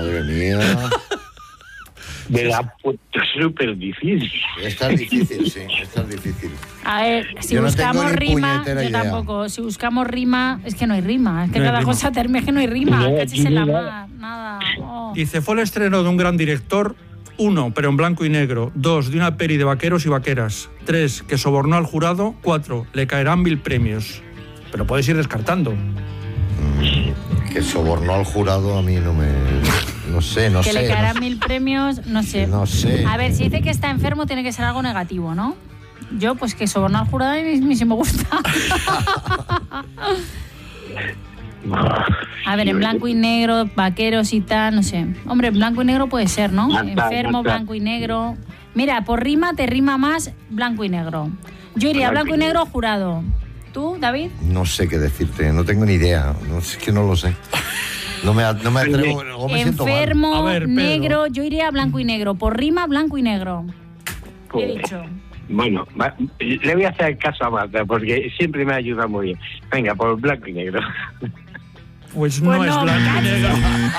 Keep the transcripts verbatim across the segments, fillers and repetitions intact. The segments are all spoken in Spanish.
Madre mía. Me la ha puesto súper difícil. Esta es difícil, sí, esta es difícil. A ver, si yo buscamos no rima, yo idea. tampoco. Si buscamos rima, es que no hay rima. Es que no cada rima. cosa termina, es que no hay rima. No, Cachis en la no. mar, nada. Oh. Dice, fue el estreno de un gran director. Uno, pero en blanco y negro. Dos, de una peli de vaqueros y vaqueras. Tres, que sobornó al jurado. Cuatro, le caerán mil premios. Pero puedes ir descartando. Que sobornó al jurado a mí no me... No sé, no que sé. le caerán no, mil premios, no sé. No sé. A ver, si dice que está enfermo, tiene que ser algo negativo, ¿no? Yo, pues que sobornar al jurado a mí, mí sí me gusta. A ver, en blanco y negro, vaqueros y tal, no sé. Hombre, en blanco y negro puede ser, ¿no? Ya está, Enfermo, ya está. blanco y negro. Mira, por rima te rima más blanco y negro. Yo iría blanco y negro, jurado. ¿Tú, David? No sé qué decirte, no tengo ni idea. No, es que no lo sé. No me, no me atrevo, luego me siento mal. Enfermo, A ver, Pedro. negro, yo iría blanco y negro. Por rima, blanco y negro. ¿Qué he dicho? Bueno, va- le voy a hacer caso a Marta porque siempre me ayuda muy bien. Venga, por blanco y negro. Pues no Pues es no, blanco y cachis. negro.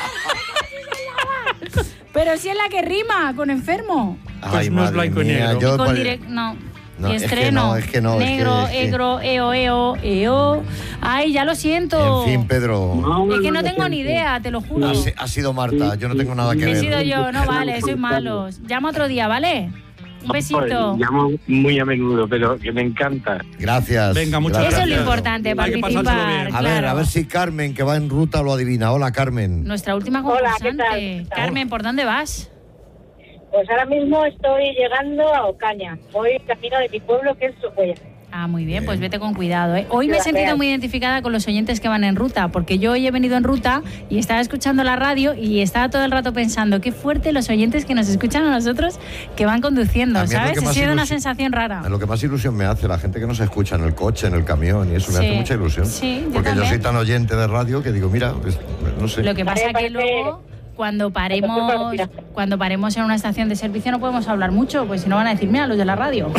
Pero si es la que rima, con enfermo. Pues no es madre blanco y mía, negro. yo Y con por- direct, no. No, y es que estreno. no, es que no, es que- Negro, es que- egro, eo, eo, eo. Ay, ya lo siento. En fin, Pedro. Es que no tengo ni idea, te lo juro. Ha, si- ha sido Marta, yo no tengo nada que He ver. sido yo, no vale, soy malos. Llama otro día, ¿vale? Un besito. Llamo muy a menudo, pero que me encanta. Gracias. Venga, muchas gracias, Eso es lo Pedro. importante, Hay que pasárselo participar. bien. A ver, claro. a ver si Carmen, que va en ruta, lo adivina. Hola, Carmen. Nuestra última Hola, ¿qué concursante. tal? Carmen, ¿por dónde vas? Pues ahora mismo estoy llegando a Ocaña. Voy camino de mi pueblo, que es Socuella. Ah, muy bien, Bien. pues vete con cuidado, ¿eh? Hoy me he Gracias. sentido muy identificada con los oyentes que van en ruta, porque yo hoy he venido en ruta y estaba escuchando la radio y estaba todo el rato pensando, qué fuerte los oyentes que nos escuchan a nosotros que van conduciendo, A mí es lo ¿sabes? que Ha más sido una ilusi- sensación rara. Es lo que más ilusión me hace, la gente que nos escucha en el coche, en el camión, y eso me Sí. hace mucha ilusión. Sí, yo Porque yo también. soy tan oyente de radio que digo, mira, pues, no sé. Lo que pasa Vale, que parece- luego, cuando paremos, cuando paremos en una estación de servicio no podemos hablar mucho, pues si no van a decir, mira, los de la radio.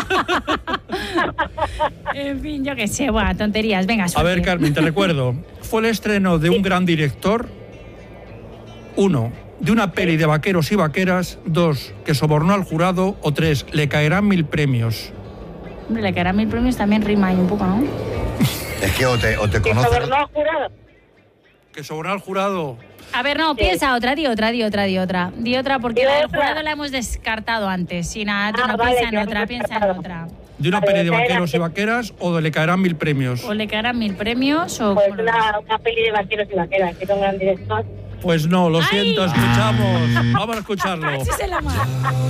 En fin, yo qué sé, bueno, tonterías. Venga, A suerte. ver, Carmen, te recuerdo. Fue el estreno de un gran director. Uno, de una peli de vaqueros y vaqueras. Dos, que sobornó al jurado. O tres, le caerán mil premios. Hombre, le caerán mil premios también rima ahí un poco, ¿no? Es que o te, o te ¿Que conoces... sobornó al jurado? Que sobornó al jurado. A ver, no, Sí. piensa otra, di otra, di otra, di otra. Di otra, porque Di la del otra. jurado la hemos descartado antes. Sí, nada, tú Ah, no vale, piensa en que la otra, hemos piensa en descartado. otra. De una Vale, peli de caerán- vaqueros y vaqueras. O de le caerán mil premios. O le caerán mil premios o... Pues ¿cómo lo ves? una, una peli de vaqueros y vaqueras, que es un gran director. Pues no, lo ¡Ay! siento, escuchamos. Vamos a escucharlo. Cachis en la mar.